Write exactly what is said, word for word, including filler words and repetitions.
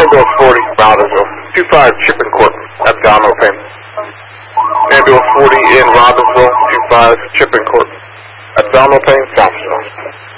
Ambulance forty, Robbinsville. two five, Chipping Court, abdominal pain. Ambulance forty in Robbinsville, two five, Chipping Court, abdominal pain, Thompsonville.